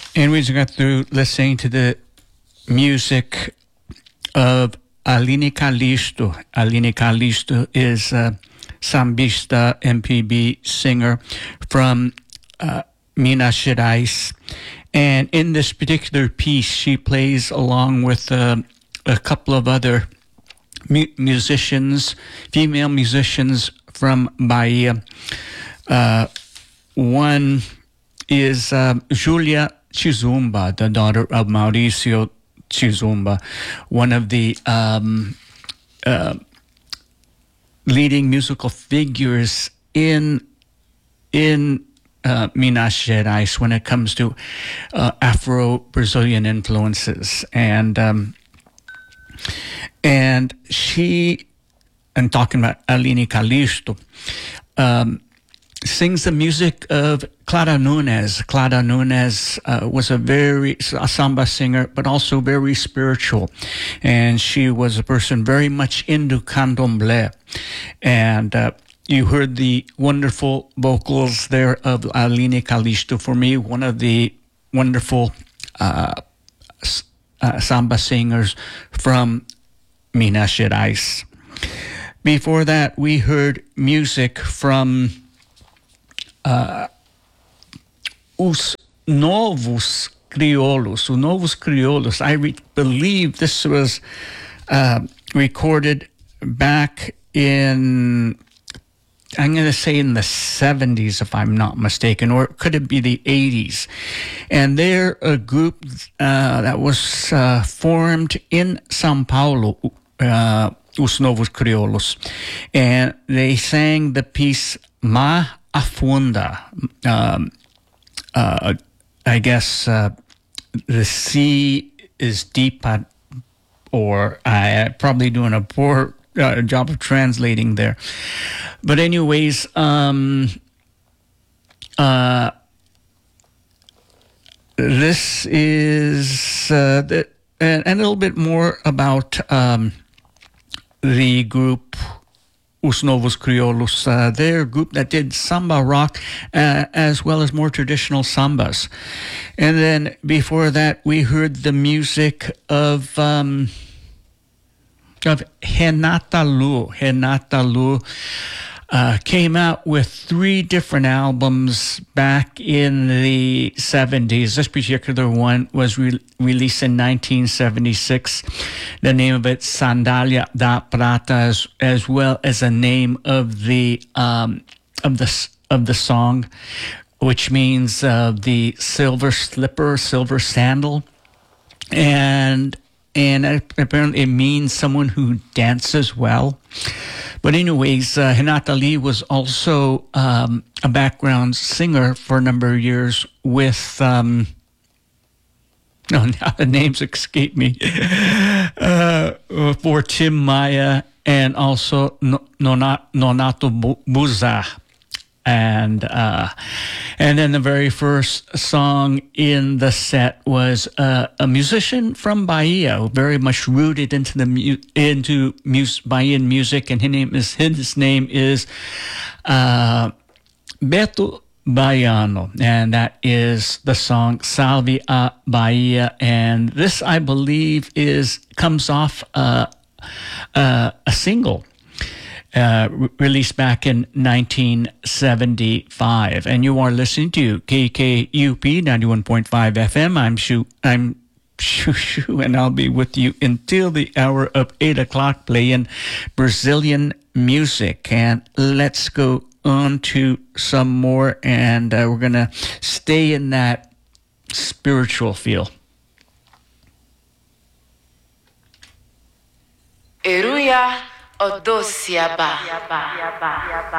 And we just got through listening to the music of Aline Callisto. Aline Callisto is a sambista MPB singer from Minas Gerais. And in this particular piece, she plays along with a couple of other musicians, female musicians from Bahia. One is Julia Chizumba, the daughter of Mauricio Chizumba, one of the leading musical figures in Minas Gerais when it comes to Afro-Brazilian influences. And she, I'm talking about Aline Callisto, sings the music of Clara Nunes. Clara Nunes was a samba singer, but also very spiritual. And she was a person very much into candomblé. And you heard the wonderful vocals there of Aline Callisto. For me, one of the wonderful samba singers from Minas Gerais. Before that, we heard music from Os Novos Crioulos. Os Novos Crioulos. I believe this was recorded back in, I'm going to say in the 70s, if I'm not mistaken, or could it be the 80s? And they're a group that was formed in São Paulo, Os Novos Crioulos. And they sang the piece Ma Afunda. I guess the sea is deep, or I'm probably doing a poor job of translating there. But anyways, this is and a little bit more about the group Os Novos Crioulos. They're a group that did samba rock as well as more traditional sambas. And then before that, we heard the music of Renata Lu. Renata Lu came out with 3 different albums back in the 70s. This particular one was released in 1976. The name of it, Sandália da Prata, as well as the name of the song, which means the silver slipper, silver sandal, and apparently it means someone who dances well. But anyways, Renata Lee was also a background singer for a number of years with, now the names escape me, for Tim Maia and also Nonato Buzar. And then the very first song in the set was a musician from Bahia, very much rooted into Bahian music, and his name is Beto Baiano, and that is the song Salve a Bahia. And this, I believe, comes off a single released back in 1975. And you are listening to KKUP 91.5 FM. I'm Shushu, and I'll be with you until the hour of 8 o'clock playing Brazilian music. And let's go on to some more, and we're going to stay in that spiritual feel. Eruya Odosiaba.